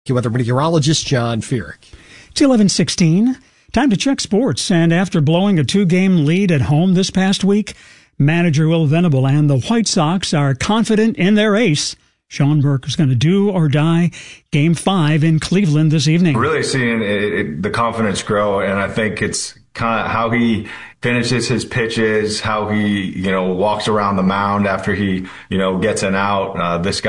Weather meteorologist John Feerick. It's 11:16. Time to check sports. And after blowing a 2-game lead at home this past week, manager Will Venable and the White Sox are confident in their ace. Sean Burke is going to do or die Game 5 in Cleveland this evening. Really seeing the confidence grow, and I think it's kind of how he finishes his pitches, how he, walks around the mound after he, gets an out. This guy